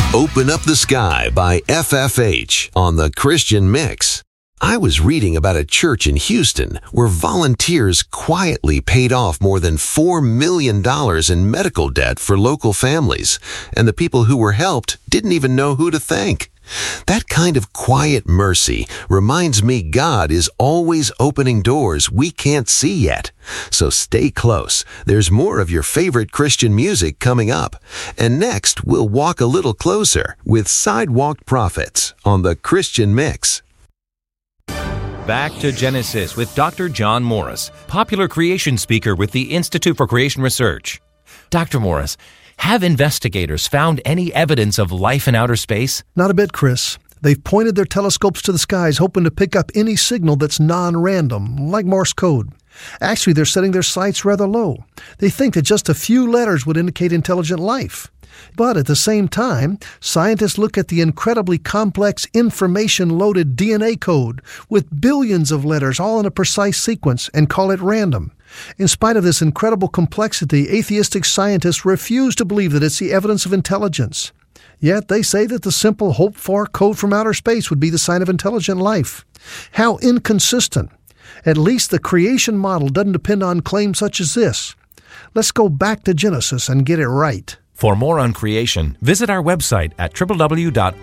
Open Up the Sky by FFH on the Christian Mix. I was reading about a church in Houston where volunteers quietly paid off more than $4 million in medical debt for local families, and the people who were helped didn't even know who to thank. That kind of quiet mercy reminds me God is always opening doors we can't see yet. So stay close. There's more of your favorite Christian music coming up. And next, we'll walk a little closer with Sidewalk Prophets on the Christian Mix. Back to Genesis with Dr. John Morris, popular creation speaker with the Institute for Creation Research. Dr. Morris, have investigators found any evidence of life in outer space? Not a bit, Chris. They've pointed their telescopes to the skies hoping to pick up any signal that's non-random, like Morse code. Actually, they're setting their sights rather low. They think that just a few letters would indicate intelligent life. But at the same time, scientists look at the incredibly complex information-loaded DNA code with billions of letters all in a precise sequence and call it random. In spite of this incredible complexity, atheistic scientists refuse to believe that it's the evidence of intelligence. Yet they say that the simple hoped-for code from outer space would be the sign of intelligent life. How inconsistent. At least the creation model doesn't depend on claims such as this. Let's go back to Genesis and get it right. For more on creation, visit our website at www.icr.org.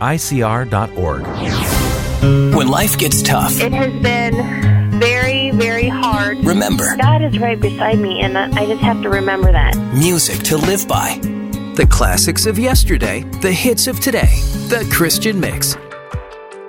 When life gets tough, it has been very, very hard. Remember, God is right beside me, and I just have to remember that. Music to live by. The classics of yesterday, the hits of today, the Christian Mix.